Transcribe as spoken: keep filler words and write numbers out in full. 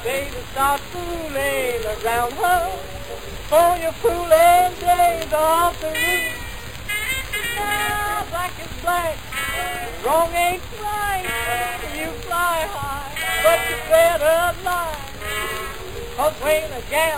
Baby, start fooling around her, for your fooling days are off the roof. Now, black is black, wrong ain't right. You fly high, but you better lie. 'Cause when a gal